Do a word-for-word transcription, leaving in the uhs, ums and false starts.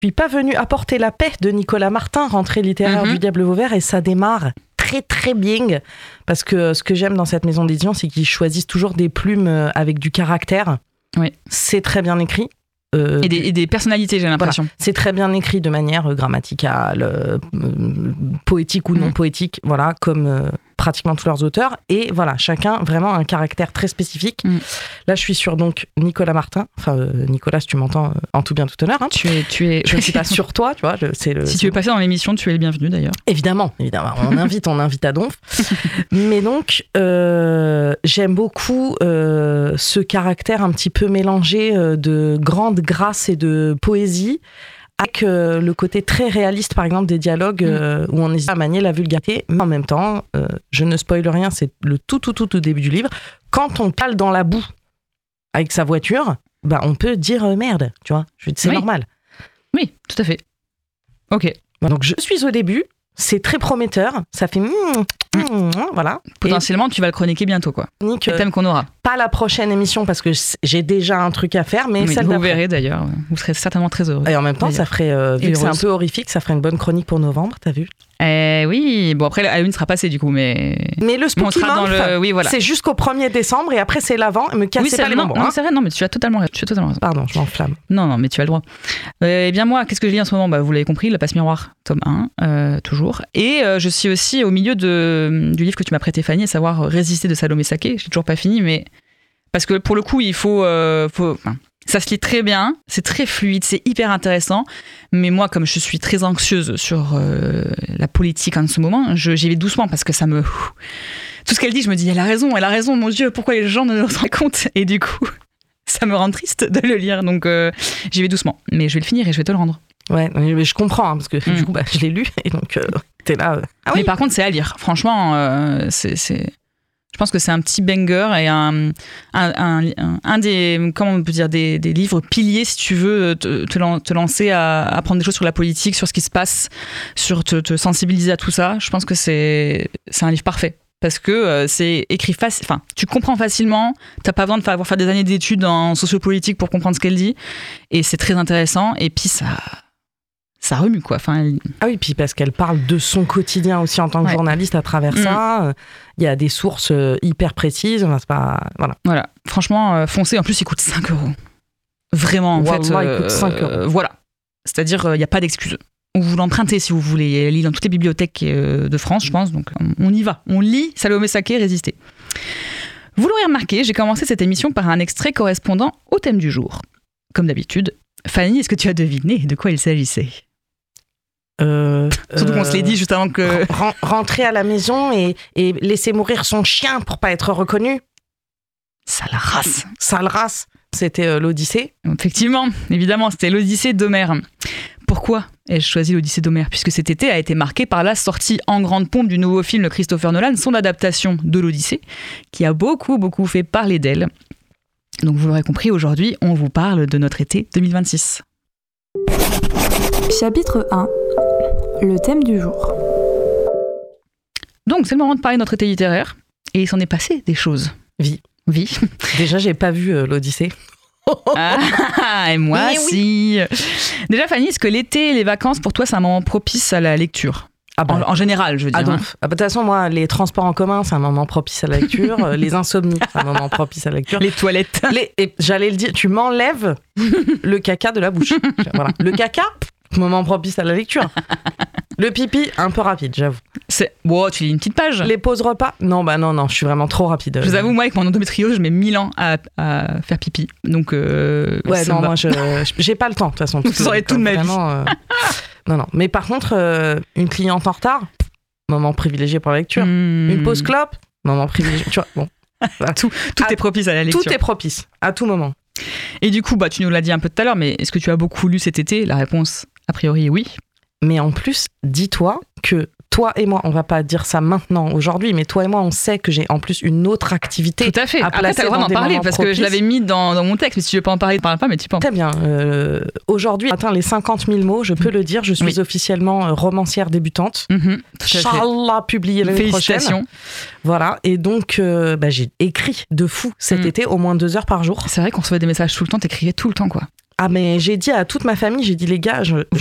Je suis pas venue apporter la paix de Nicolas Martin, rentrée littéraire mm-hmm. du Diable Vauvert, et ça démarre très très bien. Parce que ce que j'aime dans cette maison d'édition, c'est qu'ils choisissent toujours des plumes avec du caractère. Oui. C'est très bien écrit. Euh, et, des, et des personnalités, j'ai l'impression. Voilà. C'est très bien écrit de manière grammaticale, euh, poétique ou non mmh. poétique, voilà, comme euh, pratiquement tous leurs auteurs. Et voilà, chacun vraiment un caractère très spécifique. Mmh. Là, je suis sur donc Nicolas Martin. Enfin, euh, Nicolas, si tu m'entends, euh, en tout bien, tout honneur. Hein. Tu es, tu es... Je ne suis pas sur toi, tu vois. Je, c'est le, si c'est... tu veux passer dans l'émission, tu es le bienvenu d'ailleurs. Évidemment, évidemment. On invite, on invite à donf. Mais donc, euh, j'aime beaucoup euh, ce caractère un petit peu mélangé euh, de grande grâce et de poésie, avec euh, le côté très réaliste, par exemple, des dialogues euh, où on hésite à manier la vulgarité, mais en même temps, euh, je ne spoil rien, c'est le tout, tout, tout, tout début du livre. Quand on cale dans la boue avec sa voiture, bah, on peut dire euh, merde, tu vois, c'est oui. normal. Oui, tout à fait. Ok. Donc, je suis au début, c'est très prometteur, ça fait... Mmh, mmh, voilà. Potentiellement, et tu vas le chroniquer bientôt, quoi. Nick, le thème qu'on aura. Pas la prochaine émission, parce que j'ai déjà un truc à faire, mais oui, celle vous d'après. verrez d'ailleurs, vous serez certainement très heureux. Et en même temps, d'ailleurs. ça ferait, euh, vu que c'est un peu horrifique, ça ferait une bonne chronique pour novembre, t'as vu ? Eh oui, bon après Halloween sera passé du coup, mais... Mais le Spooky Month, dans le... oui, voilà. c'est jusqu'au premier décembre et après c'est l'avant, me cassez oui, pas les non, bonbons. Non, hein. c'est vrai, non, mais tu as totalement raison. Tu as totalement raison. Pardon, je m'enflamme. Non, non, mais tu as le droit. Euh, eh bien moi, qu'est-ce que je lis en ce moment ? Bah, vous l'avez compris, Le Passe-Miroir, tome un, euh, toujours. Et euh, je suis aussi au milieu de, du livre que tu m'as prêté, Fanny, à savoir Résister de Salomé Saké. Je l'ai toujours pas fini, mais... Parce que pour le coup, il faut... Euh, faut... Enfin, ça se lit très bien, c'est très fluide, c'est hyper intéressant. Mais moi, comme je suis très anxieuse sur euh, la politique en ce moment, je, j'y vais doucement parce que ça me... Tout ce qu'elle dit, je me dis, elle a raison, elle a raison, mon Dieu, pourquoi les gens ne se rendent pas compte ? Et du coup, ça me rend triste de le lire. Donc, euh, j'y vais doucement. Mais je vais le finir et je vais te le rendre. Ouais, mais je comprends, hein, parce que mm. du coup, bah, je l'ai lu et donc euh, t'es là... Euh... Ah oui. Mais par contre, c'est à lire. Franchement, euh, c'est... c'est... Je pense que c'est un petit banger et un, un, un, un des, comment on peut dire, des, des livres piliers, si tu veux, te, te, te lancer à apprendre des choses sur la politique, sur ce qui se passe, sur te, te sensibiliser à tout ça. Je pense que c'est, c'est un livre parfait. Parce que euh, c'est écrit facile, enfin, tu comprends facilement, t'as pas besoin de faire, faire des années d'études en sociopolitique pour comprendre ce qu'elle dit. Et c'est très intéressant. Et puis ça... ça remue, quoi. Enfin, elle... Ah oui, puis parce qu'elle parle de son quotidien aussi en tant que ouais. journaliste à travers mmh. ça. Il y a des sources hyper précises. Enfin, c'est pas... Voilà. Voilà. Franchement, euh, foncez. En plus, il coûte cinq euros. Vraiment, en wow, fait. Euh, il coûte cinq euros. Euh, voilà. C'est-à-dire, il euh, n'y a pas d'excuse. Vous l'empruntez si vous voulez. Elle lit dans toutes les bibliothèques euh, de France, je pense. Donc, on, on y va. On lit Salomé Saké, Résister. Vous l'aurez remarqué, j'ai commencé cette émission par un extrait correspondant au thème du jour. Comme d'habitude, Fanny, est-ce que tu as deviné de quoi il s'agissait ? Euh, Surtout qu'on se l'est dit juste avant que... Ren- rentrer à la maison et, et laisser mourir son chien pour pas être reconnu. Sale race. Sale race. C'était euh, l'Odyssée. Effectivement, évidemment, c'était l'Odyssée d'Homère. Pourquoi ai-je choisi l'Odyssée d'Homère ? Puisque cet été a été marqué par la sortie en grande pompe du nouveau film de Christopher Nolan, son adaptation de l'Odyssée, qui a beaucoup, beaucoup fait parler d'elle. Donc vous l'aurez compris, aujourd'hui, on vous parle de notre été deux mille vingt-six. Chapitre un. Le thème du jour. Donc, c'est le moment de parler de notre été littéraire. Et il s'en est passé des choses. Vie. Vie. Déjà, j'ai pas vu euh, l'Odyssée. Ah, et moi, Mais si. Oui. Déjà, Fanny, est-ce que l'été et les vacances, pour toi, c'est un moment propice à la lecture ? Ah bah, en, en général, je veux dire. Ah donc, hein. ah bah, de toute façon, moi, les transports en commun, c'est un moment propice à la lecture. Les insomnies, c'est un moment propice à la lecture. Les toilettes. Les, et j'allais le dire, tu m'enlèves le caca de la bouche. Voilà. Le caca, moment propice à la lecture. Le pipi, un peu rapide, j'avoue. C'est... Wow, tu lis une petite page. Les pauses repas, non, bah non, non, je suis vraiment trop rapide. Je vous avoue, moi, avec mon endométriose, je mets mille ans à, à faire pipi. Donc, euh, ouais, non, moi, je, j'ai pas le temps, de toute façon. Vous aurez tout de ma vie. Euh... Non, non. Mais par contre, euh, une cliente en retard, moment privilégié pour la lecture. Mmh. Une pause clope, moment privilégié. Tu vois, bon. Voilà. Tout, tout à, est propice à la lecture. Tout est propice, à tout moment. Et du coup, bah, tu nous l'as dit un peu tout à l'heure, mais est-ce que tu as beaucoup lu cet été ? La réponse, a priori, oui. Mais en plus, dis-toi que toi et moi, on va pas dire ça maintenant, aujourd'hui, mais toi et moi, on sait que j'ai en plus une autre activité. Tout à fait. À Après, t'as le droit d'en parler parce propices. Que je l'avais mis dans, dans mon texte. Mais si tu veux pas en parler, ne parle pas, mais tu peux. Très bien. Euh, aujourd'hui, j'ai atteint les cinquante mille mots, je peux mmh. le dire. Je suis oui. officiellement romancière débutante. Mmh, Inch'Allah, publiée l'année Félicitations. prochaine. Voilà. Et donc, euh, bah, j'ai écrit de fou cet mmh. été, au moins deux heures par jour. C'est vrai qu'on recevait des messages tout le temps. T'écrivais tout le temps, quoi. Ah mais j'ai dit à toute ma famille, j'ai dit les gars, je,